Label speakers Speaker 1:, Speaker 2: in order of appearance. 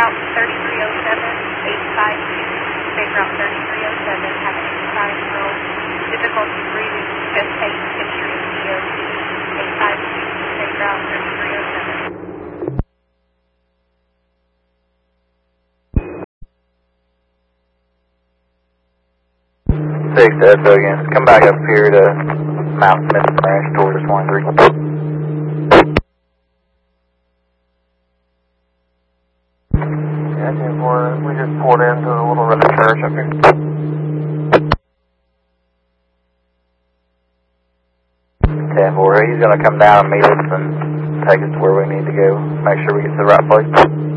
Speaker 1: route 3307, 852, state route 3307, have an 85-year-old, difficulty breathing, chest pain, history of DOT, 852, state route 3307.
Speaker 2: Six to SO again. Come back up here to Mount Smith Ranch towards 23. Yeah, 10-4. We just pulled into a little red church up here. 10-4. He's going to come down and meet us and take us to where we need to go. Make sure we get to the right place.